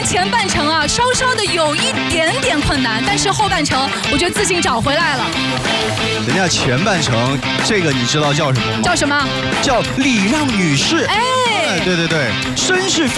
前半程啊，稍稍的有一点点困难，但是后半程我觉得自信找回来了。 人家前半程这个你知道叫什么吗？ 叫什么？ 叫礼让女士。 哎， 对对对，绅士风